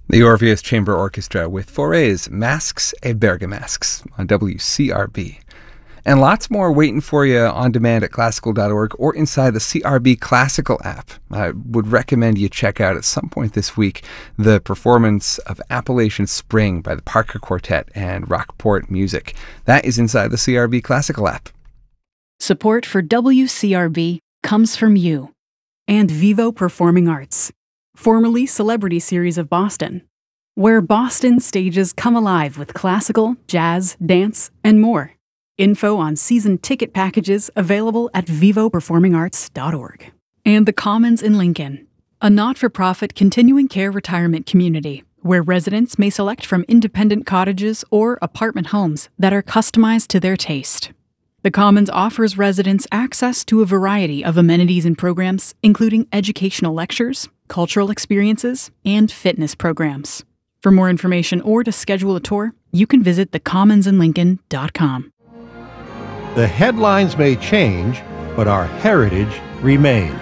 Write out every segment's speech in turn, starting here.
The Orpheus Chamber Orchestra with Foray's Masques et Bergamasques on WCRB. And lots more waiting for you on demand at classical.org or inside the CRB Classical app. I would recommend you check out at some point this week the performance of Appalachian Spring by the Parker Quartet and Rockport Music. That is inside the CRB Classical app. Support for WCRB comes from you and Vivo Performing Arts, formerly Celebrity Series of Boston, where Boston stages come alive with classical, jazz, dance, and more. Info on season ticket packages available at vivoperformingarts.org. And the Commons in Lincoln, a not-for-profit continuing care retirement community where residents may select from independent cottages or apartment homes that are customized to their taste. The Commons offers residents access to a variety of amenities and programs, including educational lectures, cultural experiences, and fitness programs. For more information or to schedule a tour, you can visit thecommonsinlincoln.com. The headlines may change, but our heritage remains.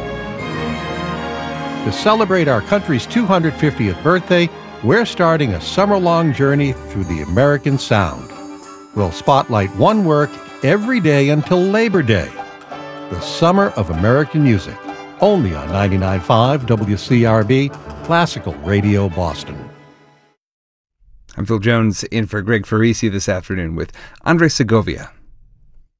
To celebrate our country's 250th birthday, we're starting a summer-long journey through the American Sound. We'll spotlight one work every day until Labor Day. The Summer of American Music, only on 99.5 WCRB, Classical Radio Boston. I'm Phil Jones in for Greg Farisi this afternoon with Andres Segovia